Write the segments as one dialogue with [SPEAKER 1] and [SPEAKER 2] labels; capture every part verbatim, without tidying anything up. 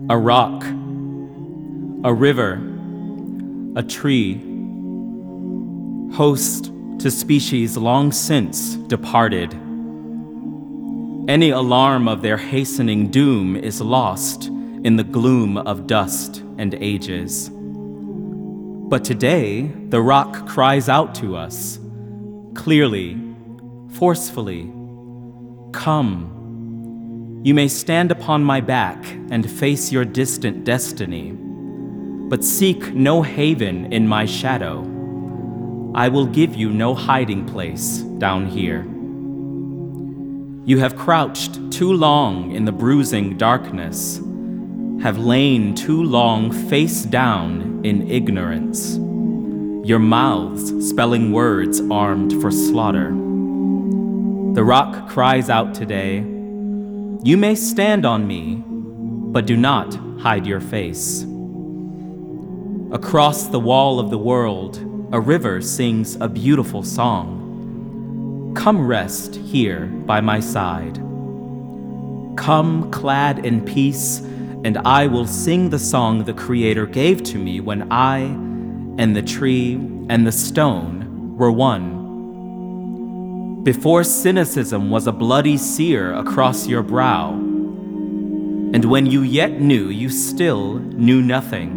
[SPEAKER 1] a rock, a river, a tree, host to species long since departed. Any alarm of their hastening doom is lost in the gloom of dust and ages. But today, the rock cries out to us, clearly, forcefully, "Come. You may stand upon my back and face your distant destiny, but seek no haven in my shadow. I will give you no hiding place down here. You have crouched too long in the bruising darkness, have lain too long face down in ignorance, your mouths spelling words armed for slaughter. The rock cries out today, you may stand on me, but do not hide your face. Across the wall of the world, a river sings a beautiful song. Come rest here by my side. Come clad in peace, and I will sing the song the Creator gave to me when I and the tree and the stone were one. Before cynicism was a bloody sear across your brow, and when you yet knew, you still knew nothing.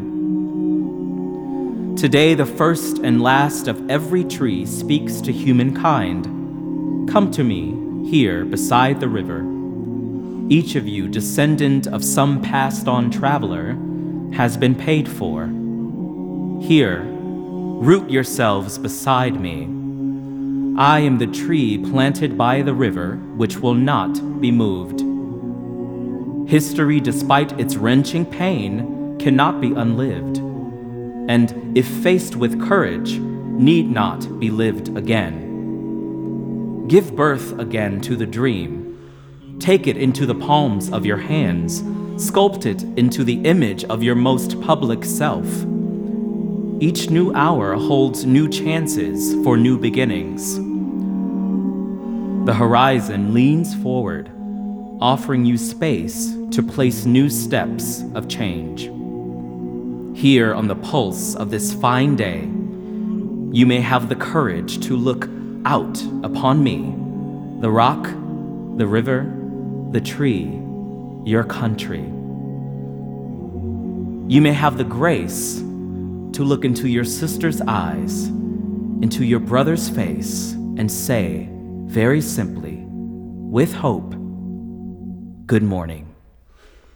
[SPEAKER 1] Today, the first and last of every tree speaks to humankind. Come to me, here beside the river. Each of you, descendant of some passed-on traveler, has been paid for. Here, root yourselves beside me. I am the tree planted by the river, which will not be moved. History, despite its wrenching pain, cannot be unlived, and if faced with courage, need not be lived again. Give birth again to the dream. Take it into the palms of your hands. Sculpt it into the image of your most public self. Each new hour holds new chances for new beginnings. The horizon leans forward, offering you space to place new steps of change. Here on the pulse of this fine day, you may have the courage to look out upon me, the rock, the river, the tree, your country. You may have the grace to look into your sister's eyes, into your brother's face, and say, very simply, with hope, good morning.